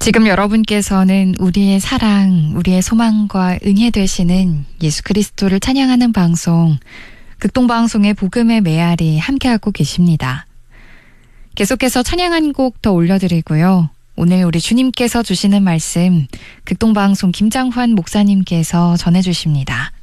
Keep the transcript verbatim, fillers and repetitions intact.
지금 여러분께서는 우리의 사랑, 우리의 소망과 응애 되시는 예수 그리스도를 찬양하는 방송, 극동방송의 복음의 메아리 함께하고 계십니다. 계속해서 찬양 한 곡 더 올려드리고요. 오늘 우리 주님께서 주시는 말씀, 극동방송 김장환 목사님께서 전해주십니다.